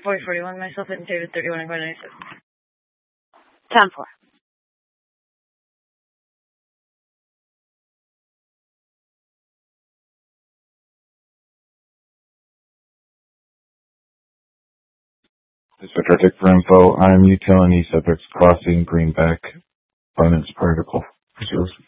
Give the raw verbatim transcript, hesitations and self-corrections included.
forty forty-one, myself and David thirty-one and ninety-six. ten four. Dispatch for info. I'm utility subjects crossing Greenback. Abundance particle.